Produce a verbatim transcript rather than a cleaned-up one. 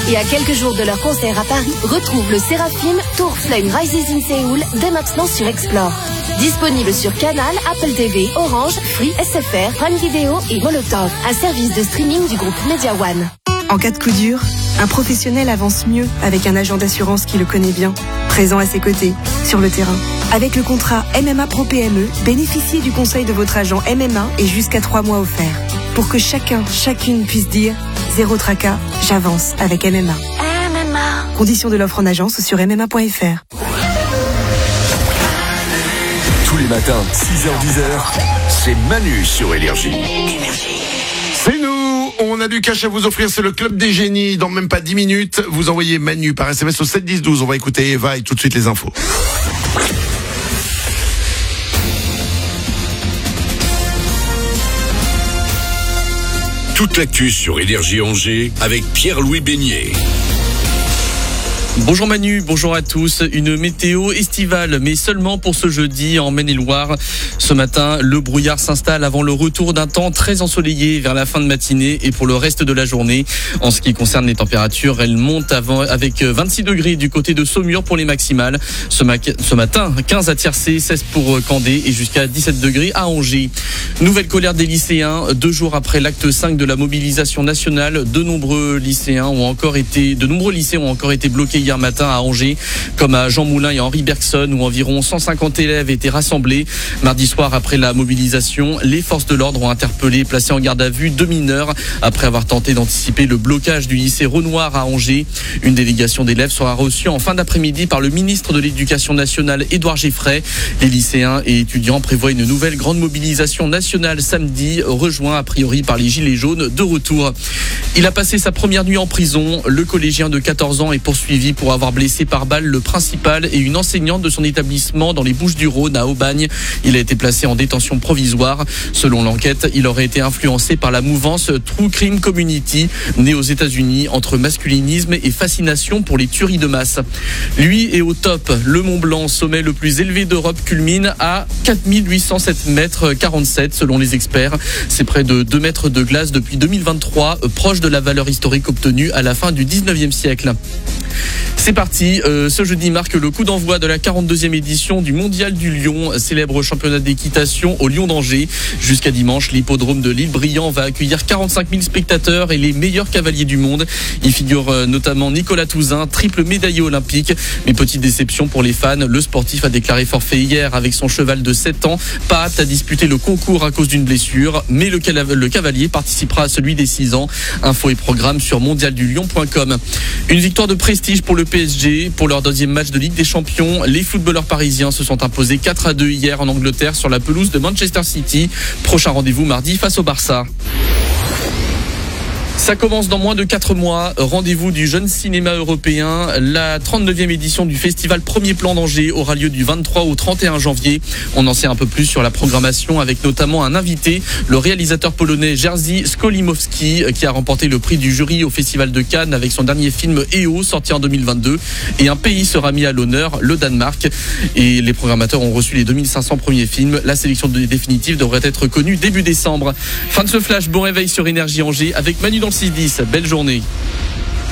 Et à quelques jours de leur concert à Paris, retrouve le Seraphim Tour Flame Rises in Seoul dès maintenant sur Explore. Disponible sur Canal, Apple T V, Orange, Free, S F R, Prime Video et Molotov, un service de streaming du groupe Media One. En cas de coup dur, un professionnel avance mieux avec un agent d'assurance qui le connaît bien, présent à ses côtés, sur le terrain. Avec le contrat M M A Pro P M E, bénéficiez du conseil de votre agent M M A et jusqu'à trois mois offerts. Pour que chacun, chacune puisse dire « Zéro tracas, j'avance avec M M A ». M M A. Conditions de l'offre en agence ou sur m m a point f r. Tous les matins, six heures dix heures, c'est Manu sur Énergie. C'est nous, on a du cash à vous offrir, c'est le Club des Génies. Dans même pas dix minutes, vous envoyez Manu par S M S au sept dix douze. On va écouter Eva et tout de suite les infos. Toute l'actu sur Énergie Angers avec Pierre-Louis Beignet. Bonjour Manu, bonjour à tous. Une météo estivale, mais seulement pour ce jeudi en Maine-et-Loire. Ce matin, le brouillard s'installe avant le retour d'un temps très ensoleillé vers la fin de matinée et pour le reste de la journée. En ce qui concerne les températures, elles montent avant, avec vingt-six degrés du côté de Saumur pour les maximales. Ce, ma- ce matin, quinze à Tiercé, seize pour Candé et jusqu'à dix-sept degrés à Angers. Nouvelle colère des lycéens. Deux jours après l'acte cinq de la mobilisation nationale, de nombreux lycéens ont encore été, de nombreux lycées ont encore été bloqués hier matin à Angers, comme à Jean Moulin et Henri Bergson, où environ cent cinquante élèves étaient rassemblés. Mardi soir, après la mobilisation, les forces de l'ordre ont interpellé et placé en garde à vue deux mineurs après avoir tenté d'anticiper le blocage du lycée Renoir à Angers. Une délégation d'élèves sera reçue en fin d'après-midi par le ministre de l'Éducation nationale, Édouard Geffray. Les lycéens et étudiants prévoient une nouvelle grande mobilisation nationale samedi, rejoint a priori par les Gilets jaunes de retour. Il a passé sa première nuit en prison. Le collégien de quatorze ans est poursuivi pour avoir blessé par balle le principal et une enseignante de son établissement dans les Bouches-du-Rhône à Aubagne. Il a été placé en détention provisoire. Selon l'enquête, il aurait été influencé par la mouvance True Crime Community, née aux États-Unis entre masculinisme et fascination pour les tueries de masse. Lui est au top. Le Mont Blanc, sommet le plus élevé d'Europe, culmine à quatre mille huit cent sept mètres quarante-sept selon les experts. C'est près de deux mètres de glace depuis deux mille vingt-trois, proche de la valeur historique obtenue à la fin du dix-neuvième siècle. C'est parti, euh, ce jeudi marque le coup d'envoi de la quarante-deuxième édition du Mondial du Lion, célèbre championnat d'équitation au Lion d'Angers. Jusqu'à dimanche, l'hippodrome de l'Île-Briand va accueillir quarante-cinq mille spectateurs et les meilleurs cavaliers du monde. Y figure euh, notamment Nicolas Touzin, triple médaillé olympique. Mais petite déception pour les fans, le sportif a déclaré forfait hier avec son cheval de sept ans, pas apte à disputer le concours à cause d'une blessure, mais le, cala- le cavalier participera à celui des six ans. Info et programme sur mondial du lion point com. Une victoire de prestige pour le P S G. Pour leur deuxième match de Ligue des Champions, les footballeurs parisiens se sont imposés quatre à deux hier en Angleterre sur la pelouse de Manchester City. Prochain rendez-vous mardi face au Barça. Ça commence dans moins de quatre mois. Rendez-vous du jeune cinéma européen. La trente-neuvième édition du festival Premier Plan d'Angers aura lieu du vingt-trois au trente et un janvier. On en sait un peu plus sur la programmation avec notamment un invité, le réalisateur polonais Jerzy Skolimowski, qui a remporté le prix du jury au festival de Cannes avec son dernier film E O, sorti en deux mille vingt-deux. Et un pays sera mis à l'honneur, le Danemark. Et les programmateurs ont reçu les deux mille cinq cents premiers films. La sélection définitive devrait être connue début décembre. Fin de ce flash, bon réveil sur Énergie Angers avec Manu dans le six dix. Belle journée.